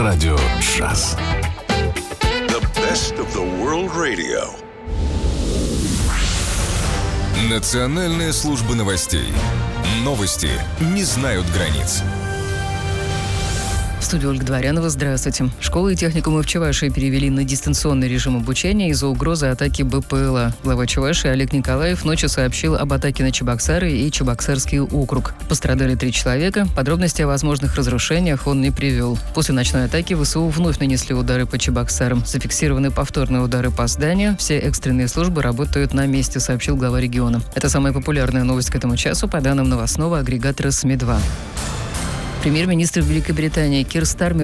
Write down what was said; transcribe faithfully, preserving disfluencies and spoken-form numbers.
Радио джаз. The best of the world radio. Национальная служба новостей. Новости не знают границ. В студии Ольга Дворянова. Здравствуйте. Школы и техникумы в Чувашии перевели на дистанционный режим обучения из-за угрозы атаки БПЛА. Глава Чувашии Олег Николаев ночью сообщил об атаке на Чебоксары и Чебоксарский округ. Пострадали три человека. Подробности о возможных разрушениях он не привел. После ночной атаки ВСУ вновь нанесли удары по Чебоксарам. Зафиксированы повторные удары по зданию. Все экстренные службы работают на месте, сообщил глава региона. Это самая популярная новость к этому часу по данным новостного агрегатора СМИ два. Премьер-министр Великобритании Кир Стармер